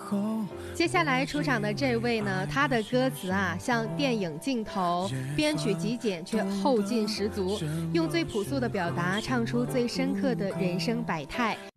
接下来出场的这位呢，他的歌词啊，像电影镜头，编曲极简却后劲十足，用最朴素的表达唱出最深刻的人生百态，